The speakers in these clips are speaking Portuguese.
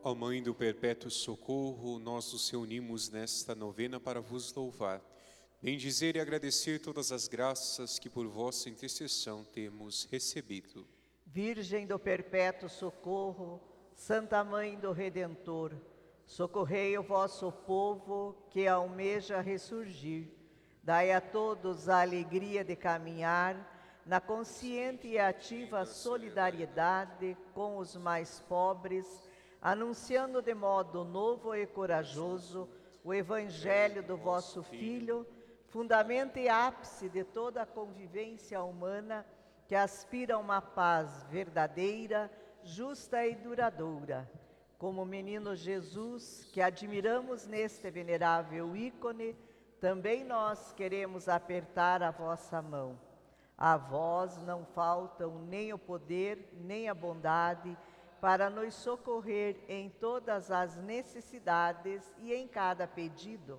Ó Mãe do Perpétuo Socorro, nós nos reunimos nesta novena para vos louvar, bendizer e agradecer todas as graças que por vossa intercessão temos recebido. Virgem do Perpétuo Socorro, Santa Mãe do Redentor, socorrei o vosso povo que almeja ressurgir. Dai a todos a alegria de caminhar na consciente e ativa solidariedade com os mais pobres, anunciando de modo novo e corajoso o Evangelho do vosso Filho, fundamento e ápice de toda a convivência humana, que aspira a uma paz verdadeira, justa e duradoura. Como o menino Jesus, que admiramos neste venerável ícone, também nós queremos apertar a vossa mão. A vós não faltam nem o poder, nem a bondade, para nos socorrer em todas as necessidades e em cada pedido.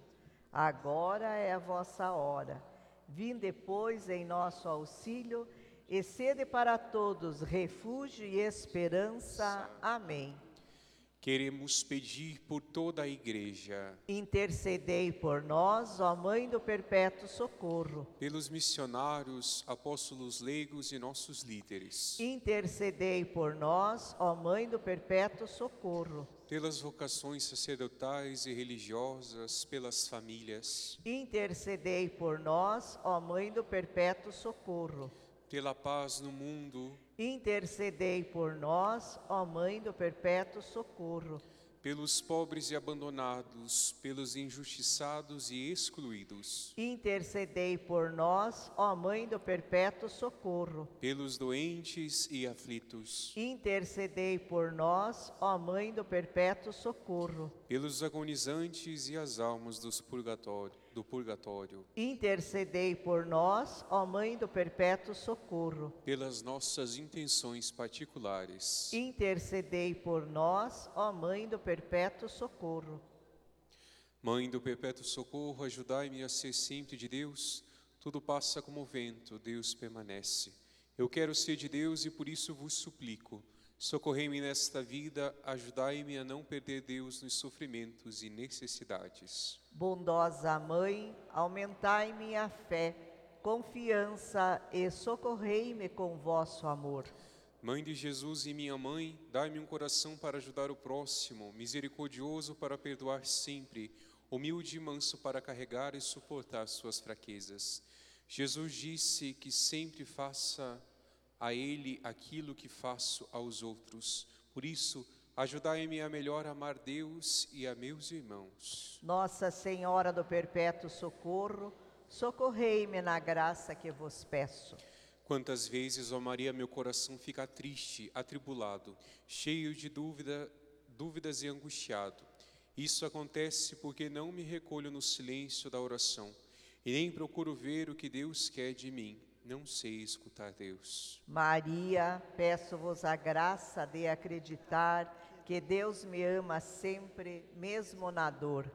Agora é a vossa hora. Vinde, pois, em nosso auxílio, e sede para todos refúgio e esperança. Amém. Queremos pedir por toda a Igreja, Intercedei por nós, ó Mãe do Perpétuo Socorro. pelos missionários, apóstolos leigos e nossos líderes, Intercedei por nós, ó Mãe do Perpétuo Socorro. pelas vocações sacerdotais e religiosas, pelas famílias, Intercedei por nós, ó Mãe do Perpétuo Socorro. pela paz no mundo, Intercedei por nós, ó Mãe do Perpétuo Socorro. pelos pobres e abandonados, pelos injustiçados e excluídos, Intercedei por nós, ó Mãe do Perpétuo Socorro. pelos doentes e aflitos, Intercedei por nós, ó Mãe do Perpétuo Socorro. pelos agonizantes e as almas do purgatório, Intercedei por nós, ó Mãe do Perpétuo Socorro. pelas nossas intenções particulares. Intercedei por nós, ó Mãe do Perpétuo Socorro. Mãe do Perpétuo Socorro, ajudai-me a ser sempre de Deus. Tudo passa como o vento, Deus permanece. Eu quero ser de Deus e por isso vos suplico. Socorrei-me nesta vida, ajudai-me a não perder Deus nos sofrimentos e necessidades. Bondosa Mãe, aumentai minha fé, confiança e socorrei-me com vosso amor. Mãe de Jesus e minha mãe, dai-me um coração para ajudar o próximo, misericordioso para perdoar sempre, humilde e manso para carregar e suportar suas fraquezas. Jesus disse que sempre faça a Ele aquilo que faço aos outros. Por isso, ajudai-me a melhor amar Deus e a meus irmãos. Nossa Senhora do Perpétuo Socorro, socorrei-me na graça que vos peço. Quantas vezes, ó Maria, meu coração fica triste, atribulado, cheio de dúvidas e angustiado. Isso acontece porque não me recolho no silêncio da oração e nem procuro ver o que Deus quer de mim. Não sei escutar Deus. Maria, peço-vos a graça de acreditar que Deus me ama sempre, mesmo na dor.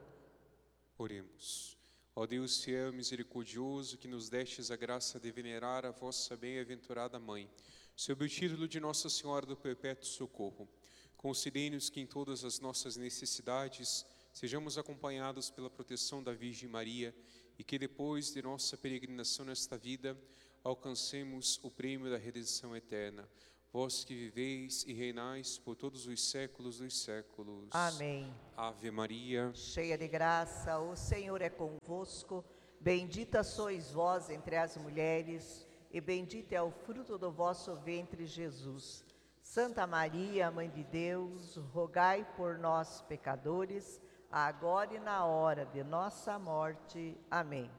Oremos. Ó Deus fiel e misericordioso, que nos destes a graça de venerar a vossa bem-aventurada Mãe, sob o título de Nossa Senhora do Perpétuo Socorro, concedei-nos que em todas as nossas necessidades sejamos acompanhados pela proteção da Virgem Maria e que depois de nossa peregrinação nesta vida alcancemos o prêmio da redenção eterna. Vós que viveis e reinais por todos os séculos dos séculos. Amém. Ave Maria, Cheia de graça, o Senhor é convosco. Bendita sois vós entre as mulheres, e bendito é o fruto do vosso ventre, Jesus. Santa Maria, Mãe de Deus, rogai por nós, pecadores, agora e na hora de nossa morte. Amém.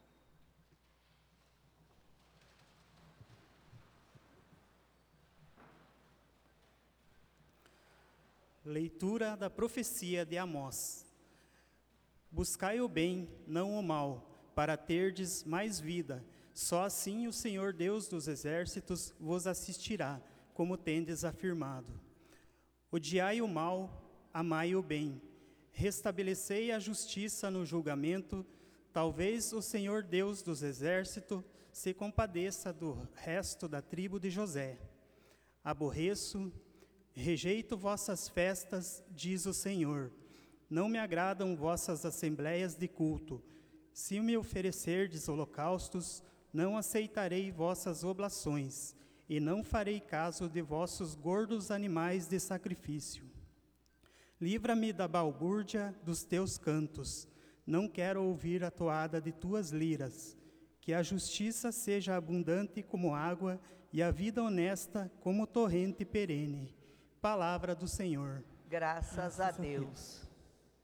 Leitura da profecia de Amós. Buscai o bem, não o mal, para terdes mais vida. Só assim o Senhor Deus dos exércitos vos assistirá, como tendes afirmado. Odiai o mal, amai o bem. Restabelecei a justiça no julgamento. Talvez o Senhor Deus dos exércitos se compadeça do resto da tribo de José. Aborreço Rejeito vossas festas, diz o Senhor. Não me agradam vossas assembléias de culto. Se me oferecerdes holocaustos, não aceitarei vossas oblações, e não farei caso de vossos gordos animais de sacrifício. Livra-me da balbúrdia dos teus cantos. Não quero ouvir a toada de tuas liras. Que a justiça seja abundante como água e a vida honesta como torrente perene. Palavra do Senhor. Graças a Deus.